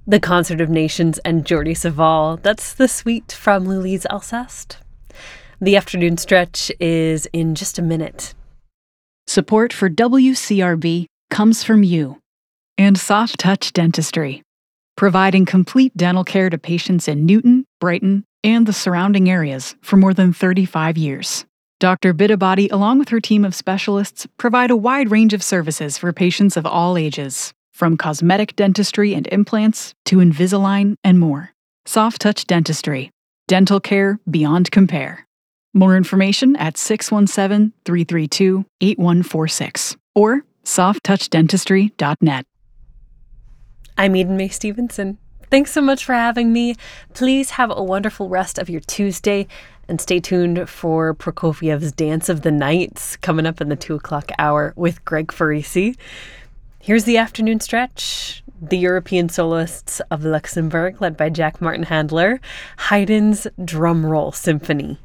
The Concert of Nations and Jordi Savall. That's the suite from Lully's Alceste. The afternoon stretch is in just a minute. Support for WCRB comes from you and Soft Touch Dentistry, providing complete dental care to patients in Newton, Brighton, and the surrounding areas for more than 35 years. Dr. Bidabadi, along with her team of specialists, provide a wide range of services for patients of all ages, from cosmetic dentistry and implants to Invisalign and more. Soft Touch Dentistry. Dental care beyond compare. More information at 617-332-8146 or softtouchdentistry.net. I'm Eden May Stevenson. Thanks so much for having me. Please have a wonderful rest of your Tuesday and stay tuned for Prokofiev's Dance of the Nights coming up in the 2 o'clock hour with Greg Farisi. Here's the afternoon stretch. The European Soloists of Luxembourg, led by Jack Martin Handler, Haydn's Drumroll Symphony.